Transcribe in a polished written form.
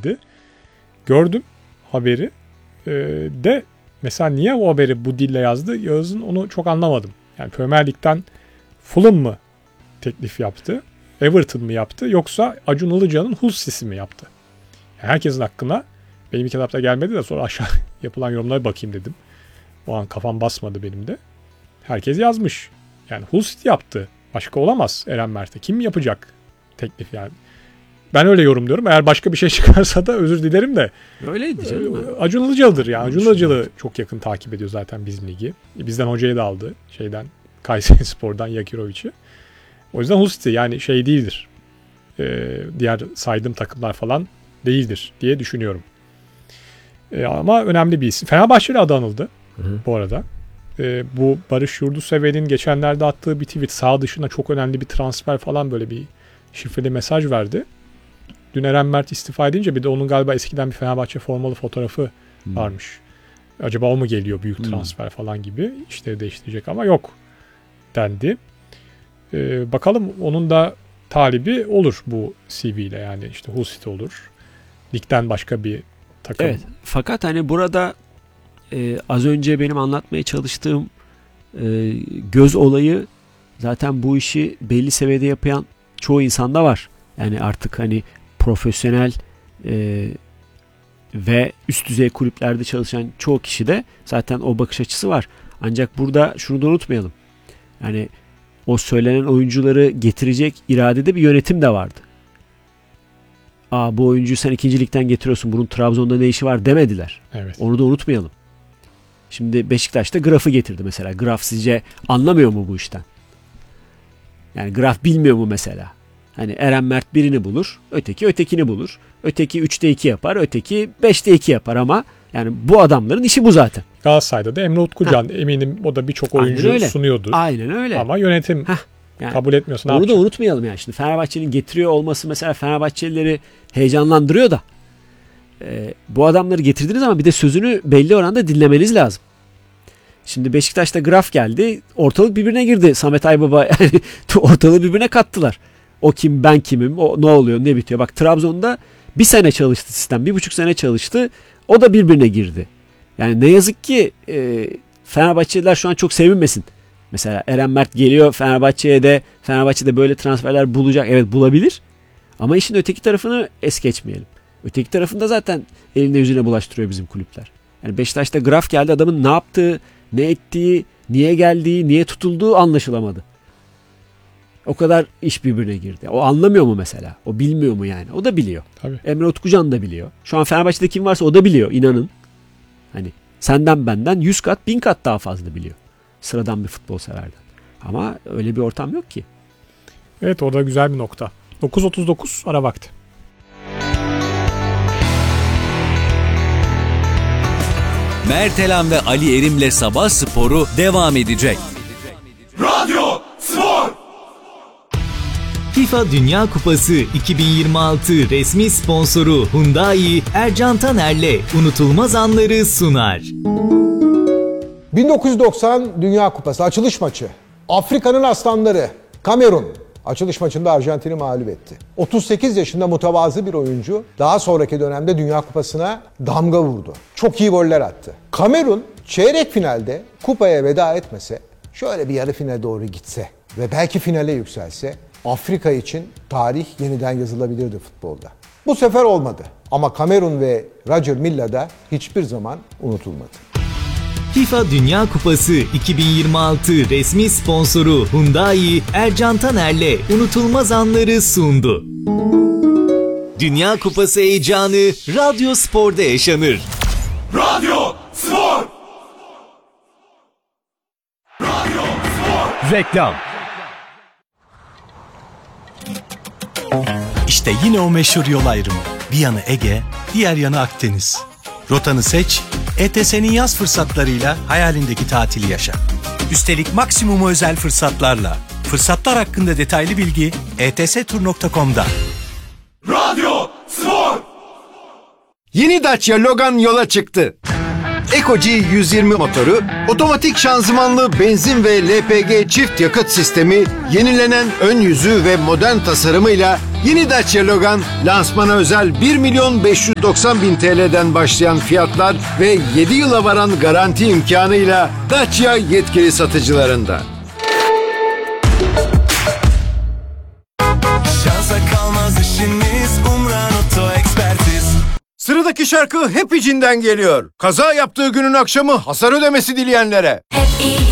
geldi. Gördüm haberi. De mesela niye o haberi bu dille yazdı? Yağız'ın onu çok anlamadım. Yani Premier Lig'den Fulham mı teklif yaptı? Everton mı yaptı? Yoksa Acun Ilıcalı'nın Hull City'si mi yaptı? Yani herkesin hakkına benim kitapta gelmedi de sonra aşağı yapılan yorumlara bakayım dedim. O an kafam basmadı benim de. Herkes yazmış. Yani Hull City yaptı. Başka olamaz Eren Mert'e. Kim yapacak teklif yani? Ben öyle yorumluyorum. Eğer başka bir şey çıkarsa da özür dilerim de. Öyleydi canım. Acun Ilıcalı'dır yani. Acun Ilıcalı çok yakın takip ediyor zaten bizim ligi. Bizden hocayı da aldı. Kayserispor'dan Yakirovic'i. O yüzden Hull City yani şey değildir. Diğer saydığım takımlar falan değildir diye düşünüyorum. Ama önemli bir isim. Fenerbahçe'yle adı anıldı bu arada. Bu Barış Yurdusever'in geçenlerde attığı bir tweet sağ dışına çok önemli bir transfer falan böyle bir şifreli mesaj verdi. Dün Eren Mert istifa edince bir de onun galiba eskiden bir Fenerbahçe formalı fotoğrafı varmış. Acaba o mu geliyor büyük transfer falan gibi işleri değiştirecek ama yok dendi. Bakalım onun da talibi olur bu CV ile yani işte Hull City olur. Ligden başka bir takım. Evet. Fakat hani burada az önce benim anlatmaya çalıştığım göz olayı zaten bu işi belli seviyede yapan çoğu insanda var. Yani artık hani profesyonel ve üst düzey kulüplerde çalışan çoğu kişide zaten o bakış açısı var. Ancak burada şunu da unutmayalım. Yani o söylenen oyuncuları getirecek iradede bir yönetim de vardı. Bu oyuncuyu sen 2. ligden getiriyorsun. Bunun Trabzon'da ne işi var demediler. Evet. Onu da unutmayalım. Şimdi Beşiktaş'ta Graf'ı getirdi mesela. Graf sizce anlamıyor mu bu işten? Yani Graf bilmiyor mu mesela? Hani Eren Mert birini bulur, öteki ötekini bulur. Öteki 3'te 2 yapar, öteki 5'te 2 yapar ama yani bu adamların işi bu zaten. Galatasaray'da da Emre Utkucan eminim o da birçok oyuncu sunuyordu. Aynen öyle. Ama yönetim yani kabul etmiyorsa onu da unutmayalım yani. Şimdi Fenerbahçe'nin getiriyor olması mesela Fenerbahçelileri heyecanlandırıyor da bu adamları getirdiniz ama bir de sözünü belli oranda dinlemeniz lazım. Şimdi Beşiktaş'ta Graf geldi. Ortalık birbirine girdi. Samet Aybaba yani ortalığı birbirine kattılar. O kim ben kimim o ne oluyor ne bitiyor. Bak Trabzon'da bir sene çalıştı sistem. 1,5 sene çalıştı. O da birbirine girdi. Yani ne yazık ki Fenerbahçeliler şu an çok sevinmesin. Mesela Eren Mert geliyor Fenerbahçe'de böyle transferler bulacak. Evet bulabilir. Ama işin öteki tarafını es geçmeyelim. Öteki tarafında zaten eline yüzüne bulaştırıyor bizim kulüpler. Yani Beşiktaş'ta Graf geldi, adamın ne yaptığı, ne ettiği, niye geldiği, niye tutulduğu anlaşılamadı. O kadar iş birbirine girdi. O anlamıyor mu mesela? O bilmiyor mu yani? O da biliyor. Tabii. Emre Utkucan da biliyor. Şu an Fenerbahçe'de kim varsa o da biliyor, inanın. Hani senden benden 100 kat 1000 kat daha fazla biliyor. Sıradan bir futbol severden. Ama öyle bir ortam yok ki. Evet, o da güzel bir nokta. 9.39 ara vakti. Mertelan ve Ali Erim'le Sabah Sporu devam edecek. Radyo Spor! FIFA Dünya Kupası 2026 resmi sponsoru Hyundai Ercan Taner'le unutulmaz anları sunar. 1990 Dünya Kupası açılış maçı. Afrika'nın aslanları Kamerun açılış maçında Arjantin'i mağlup etti. 38 yaşında mütevazı bir oyuncu daha sonraki dönemde Dünya Kupası'na damga vurdu. Çok iyi goller attı. Kamerun çeyrek finalde kupaya veda etmese, şöyle bir yarı finale doğru gitse ve belki finale yükselse Afrika için tarih yeniden yazılabilirdi futbolda. Bu sefer olmadı ama Kamerun ve Roger Milla da hiçbir zaman unutulmadı. FIFA Dünya Kupası 2026 resmi sponsoru Hyundai Ercan Taner'le unutulmaz anları sundu. Dünya Kupası heyecanı Radyo Spor'da yaşanır. Radyo Spor! Radyo Spor! Reklam. İşte yine o meşhur yol ayrımı. Bir yanı Ege, diğer yanı Akdeniz. Rotanı seç, ETS'nin yaz fırsatlarıyla hayalindeki tatili yaşa. Üstelik maksimum özel fırsatlarla. Fırsatlar hakkında detaylı bilgi etstur.com'da. Radyo Spor! Yeni Dacia Logan yola çıktı. Eco-G 120 motoru, otomatik şanzımanlı benzin ve LPG çift yakıt sistemi, yenilenen ön yüzü ve modern tasarımıyla yeni Dacia Logan, lansmana özel 1.590.000 TL'den başlayan fiyatlar ve 7 yıla varan garanti imkanıyla Dacia yetkili satıcılarında. Şansa kalmaz işiniz, Umran Oto Ekspertiz. Sıradaki şarkı hep içinden geliyor. Kaza yaptığı günün akşamı hasar ödemesi dileyenlere. Hep iyi